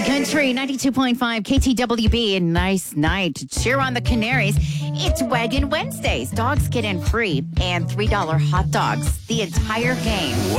Country 92.5 KTWB. Nice night to cheer on the Canaries. It's Wagon Wednesdays. Dogs get in free and $3 hot dogs the entire game.